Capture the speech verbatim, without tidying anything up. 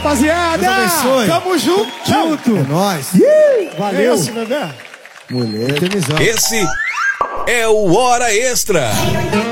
rapaziada. Deus abençoe. Tamo junto. Junto. É nóis. Valeu. Esse, bebê. Mulher. Esse é o Hora Extra.